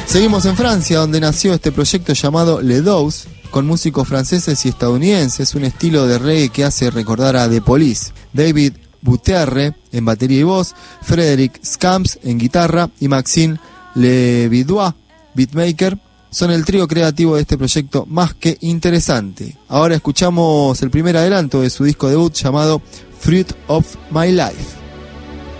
Seguimos en Francia, donde nació este proyecto llamado Les Doux, con músicos franceses y estadounidenses, un estilo de reggae que hace recordar a The Police. David Bouterre en batería y voz, Frédéric Scamps en guitarra y Maxime Levidois, beatmaker, son el trío creativo de este proyecto más que interesante. Ahora escuchamos el primer adelanto de su disco debut llamado Fruit of My Life.